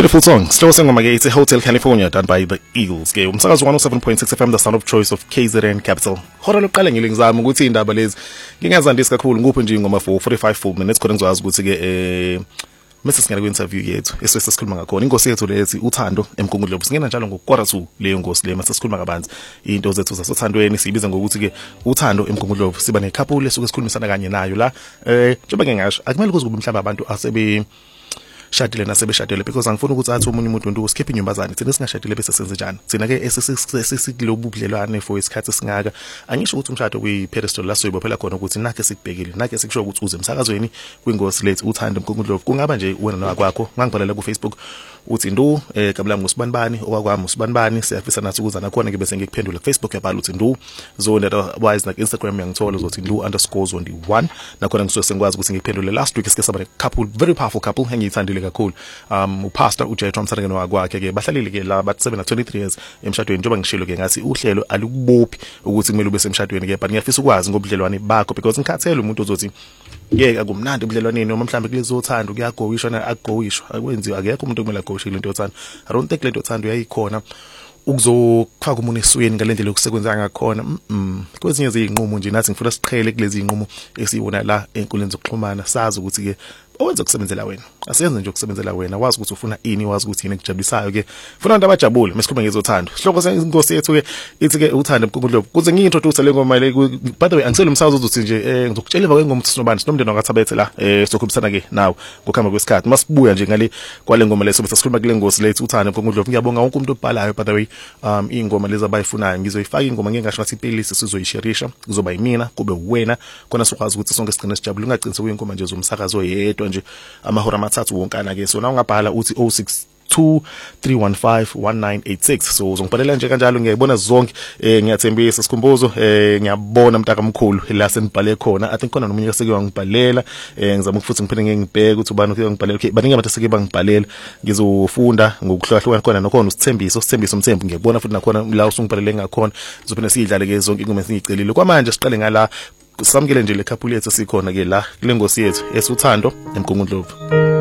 Beautiful song. Slow song it's a Hotel California done by the Eagles. Ke umsakazo 107.6 FM the sound of choice of KZN Capital. Hora lokuqala ngilingizama ukuthi indaba lezi ngingazandisi kakhulu nguphi nje ngoma 45 minutes khona ngizowazi ukuthi ke mase singena ku interview yethu esesikhuluma ngakhona ingosi yethu lethi uthando emgungudlovu singena njalo ngokukora 2 leyo ngosi le mase sikhuluma kabanzi into zethu zasothandweni sibiza ngokuthi ke uthando emgungudlovu siba ne couple esuke sikhulumisana kanye nayo la njengoba ngingasho akumele kuze kube mhlamba abantu asebe shadile nasebeshadile because angifuni ukuthi athi umunye umuntu uskipha inyumbazane thina singashadile bese senze njani thina ke esesilobu budlelwane for isikhathi singaka angisho ukuthi umshado kwi pedestal la soyibophela khona ukuthi nakhe sikubhekile nakhe sikusho ukuthi uze emsakazweni kwingosi lethu uthanda emgungudlovu kungaba nje wena nakwakho ngangibhalela ku Facebook uthi ndu kabla ngusbanibani okwakwami usbanibani siyafisa nathi ukuzana khona ke bese ngikuphendula ku Facebook yabhala uthi ndu zone otherwise na Instagram yangithola uzothi ndu_zone1 nakhona ngisuke sengikwazi ukuthi ngikuphendule last week sike saba ne couple very powerful couple engiyithandile kakhulu upastor uJethro Mthandane nowakwakhe ke bahlalile ke la bathi 23 years emshadweni njengoba ngishilo ke ngathi uhlelo alikubophi ukuthi kumele ube semshadweni ke but ngiyafisa ukwazi ngobudlelwane bakho because ngikhathele umuntu ozothi yeke akumnandi ubudlelwaneni noma mhlambe kulezothanda kuyagowishwa na agowishwa akwenziwa akekho umuntu okumele agowishile into yothanda I don't think lento yothanda uyayikhona ukuzofaka umuntu esuyeni ngalendlela okusekwenza ngakhona kwezinye izinqumo nje nathi ngifuna siqhele kulezi inqumo esiyibona la enkuleni zokuxhumana sazi ukuthi ke owenza ukusebenzela wena asiyenze nje ukusebenzela wena wazi ukuthi ufuna ini wazi ukuthi yini ekujabulisayo ke funa abantu abajabule mesikhuluma ngezothando sihloko sengosi yethu ke ithi ke uthanda emgungudlovu kuze ngiintroduce le ngoma le by the way angisele umsakazo uzothi nje ngizokutshela emva kwengoma sinobani sinomndeni wakathabethe la sokhubisana ke nawo ngokuhamba kwesikhathi masibuya nje ngale kwale ngoma leso bese sikhuluma kule ngosi lethu uthanda emgungudlovu ngiyabonga wonke umuntu obhalayo by the way ingoma lezi abayifunayo ngizoyifaka ingoma ngingasho ngathi iplaylist sizoyisharisha kuzoba yimina kube wena khona sokwazi ukuthi sonke sigcine sijabule ungagcinise kuyingoma nje zomsakazo yedwa nje amahora amathathu wonkana ke so na ungabhala uthi 0623151986 so uzongibhalela nje kanjalo ngiyayibona zonke ngiyathembisa sikhumbuzo ngiyabona mntaka mkhulu la senibhale khona I think khona nomunye seke wangibhalela ngizama ukufuthi ngiphinde ngibheke ukuthi ubani uke ngibhalela okay baningi abantu seke bangibhalela ngizofunda ngokuhlahluka khona nokhona usithembiso umthembu ngiyabona futhi nakhona la usungibhalele ngakhona sizophinde sidlale ke zonke ingoma esingicelile kwamanje siqale ngala samukele nje le couple yethu sikhona ke la kule ngosi yethu esuthando emgungudlovu.